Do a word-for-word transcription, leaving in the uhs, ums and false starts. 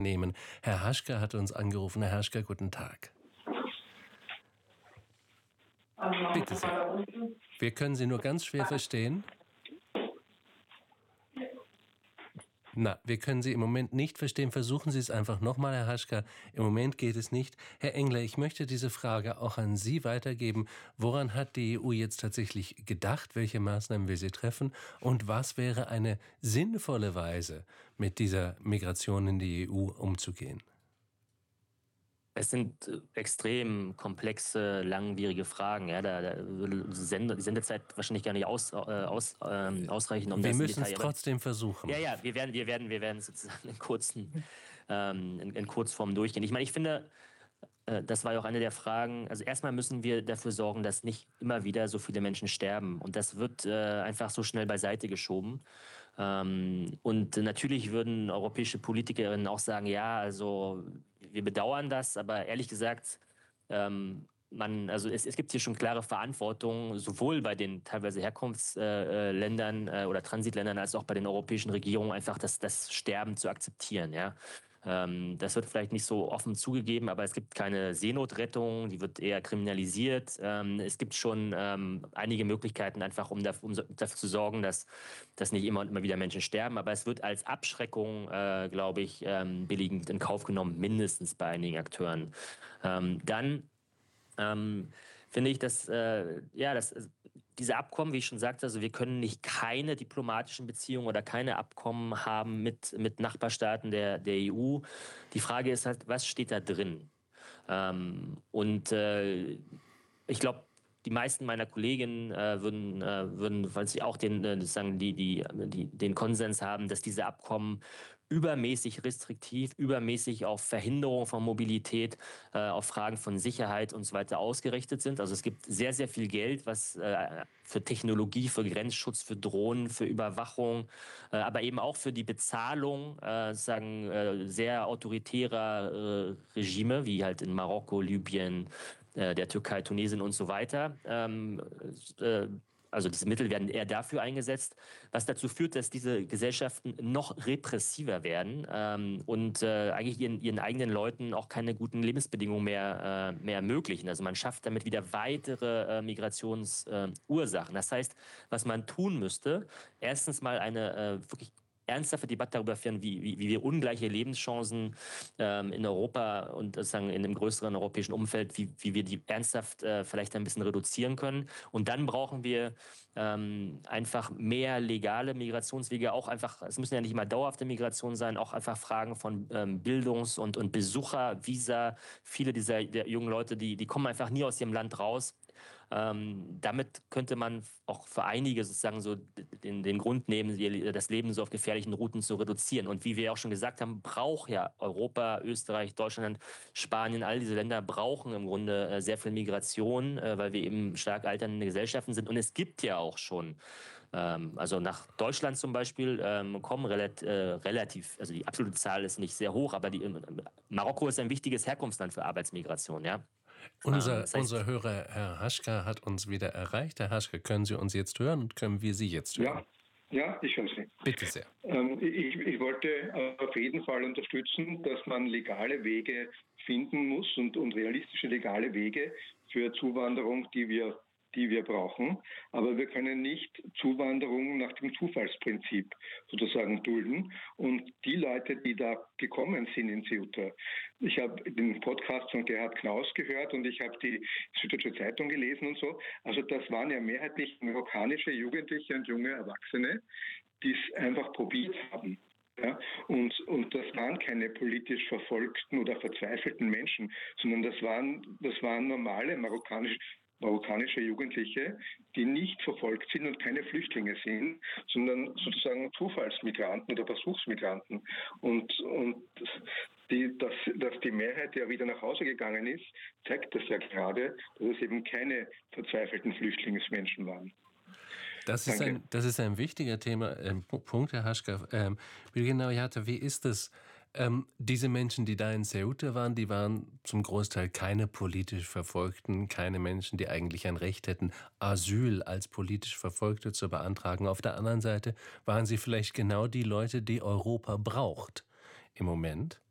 nehmen. Herr Haschka hat uns angerufen. Herr Haschka, guten Tag. Bitte sehr. Wir können Sie nur ganz schwer verstehen. Na, wir können Sie im Moment nicht verstehen. Versuchen Sie es einfach nochmal, Herr Haschka. Im Moment geht es nicht. Herr Engler, ich möchte diese Frage auch an Sie weitergeben. Woran hat die E U jetzt tatsächlich gedacht? Welche Maßnahmen will sie treffen? Und was wäre eine sinnvolle Weise, mit dieser Migration in die E U umzugehen? Es sind extrem komplexe, langwierige Fragen. Ja, da, da würde die, Sende, die Sendezeit wahrscheinlich gar nicht aus, äh, aus, äh, ausreichen, um wir das müssen Detail. es trotzdem versuchen. Ja, ja, wir werden, wir werden, wir werden sozusagen in kurzen, ähm, in, in Kurzform durchgehen. Ich meine, ich finde, äh, das war ja auch eine der Fragen. Also erstmal müssen wir dafür sorgen, dass nicht immer wieder so viele Menschen sterben. Und das wird äh, einfach so schnell beiseite geschoben. Ähm, und natürlich würden europäische Politikerinnen auch sagen, ja, also wir bedauern das, aber ehrlich gesagt, ähm, man, also es, es gibt hier schon klare Verantwortung, sowohl bei den teilweise Herkunftsländern äh, äh, oder Transitländern als auch bei den europäischen Regierungen, einfach das, das Sterben zu akzeptieren. Ja? Ähm, das wird vielleicht nicht so offen zugegeben, aber es gibt keine Seenotrettung, die wird eher kriminalisiert. Ähm, es gibt schon ähm, einige Möglichkeiten, einfach um, da, um dafür zu sorgen, dass, dass nicht immer und immer wieder Menschen sterben. Aber es wird als Abschreckung, äh, glaube ich, ähm, billigend in Kauf genommen, mindestens bei einigen Akteuren. Ähm, dann ähm, finde ich, dass äh, ja, das, diese Abkommen, wie ich schon sagte, also wir können nicht keine diplomatischen Beziehungen oder keine Abkommen haben mit, mit Nachbarstaaten der, der E U. Die Frage ist halt, was steht da drin? Ähm, und äh, ich glaube, die meisten meiner Kolleginnen äh, würden, äh, würden, weil sie auch den, äh, sozusagen die, die, die, den Konsens haben, dass diese Abkommen übermäßig restriktiv, übermäßig auf Verhinderung von Mobilität, äh, auf Fragen von Sicherheit und so weiter ausgerichtet sind. Also es gibt sehr, sehr viel Geld, was äh, für Technologie, für Grenzschutz, für Drohnen, für Überwachung, äh, aber eben auch für die Bezahlung äh, sagen, äh, sehr autoritärer äh, Regime, wie halt in Marokko, Libyen, äh, der Türkei, Tunesien und so weiter. Ähm, äh, Also diese Mittel werden eher dafür eingesetzt, was dazu führt, dass diese Gesellschaften noch repressiver werden ähm, und äh, eigentlich ihren, ihren eigenen Leuten auch keine guten Lebensbedingungen mehr, äh, mehr ermöglichen. Also man schafft damit wieder weitere äh, Migrationsursachen. Äh, das heißt, was man tun müsste, erstens mal eine äh, wirklich ernsthafte Debatte darüber führen, wie, wie, wie wir ungleiche Lebenschancen ähm, in Europa und sozusagen in einem größeren europäischen Umfeld, wie, wie wir die ernsthaft äh, vielleicht ein bisschen reduzieren können. Und dann brauchen wir ähm, einfach mehr legale Migrationswege, auch einfach, es müssen ja nicht immer dauerhafte Migrationen sein, auch einfach Fragen von ähm, Bildungs- und, und Besuchervisa. Viele dieser der jungen Leute, die, die kommen einfach nie aus ihrem Land raus. Ähm, damit könnte man auch für einige sozusagen so den, den Grund nehmen, das Leben so auf gefährlichen Routen zu reduzieren. Und wie wir auch schon gesagt haben, braucht ja Europa, Österreich, Deutschland, Spanien, all diese Länder brauchen im Grunde äh, sehr viel Migration, äh, weil wir eben stark alternde Gesellschaften sind. Und es gibt ja auch schon, ähm, also nach Deutschland zum Beispiel, ähm, kommen relat, äh, relativ, also die absolute Zahl ist nicht sehr hoch, aber die, äh, Marokko ist ein wichtiges Herkunftsland für Arbeitsmigration, ja. Unser, Das heißt, unser Hörer, Herr Haschka, hat uns wieder erreicht. Herr Haschka, können Sie uns jetzt hören und können wir Sie jetzt hören? Ja, ja, ich höre Sie. Bitte sehr. Ähm, ich, ich wollte auf jeden Fall unterstützen, dass man legale Wege finden muss und, und realistische legale Wege für Zuwanderung, die wir die wir brauchen. Aber wir können nicht Zuwanderung nach dem Zufallsprinzip sozusagen dulden. Und die Leute, die da gekommen sind in Ceuta, ich habe den Podcast von Gerhard Knaus gehört und ich habe die Süddeutsche Zeitung gelesen und so. Also das waren ja mehrheitlich marokkanische Jugendliche und junge Erwachsene, die es einfach probiert haben. Ja, und, und das waren keine politisch verfolgten oder verzweifelten Menschen, sondern das waren, das waren normale marokkanische marokkanische Jugendliche, die nicht verfolgt sind und keine Flüchtlinge sind, sondern sozusagen Zufallsmigranten oder Versuchsmigranten. Und, und die, dass, dass die Mehrheit ja wieder nach Hause gegangen ist, zeigt das ja gerade, dass es eben keine verzweifelten Flüchtlingsmenschen waren. Das ist, ein, das ist ein wichtiger Thema, äh, Punkt, Herr Haschka. Ähm, genau, Jata, wie ist es? Ähm, diese Menschen, die da in Ceuta waren, die waren zum Großteil keine politisch Verfolgten, keine Menschen, die eigentlich ein Recht hätten, Asyl als politisch Verfolgte zu beantragen. Auf der anderen Seite waren sie vielleicht genau die Leute, die Europa braucht im Moment.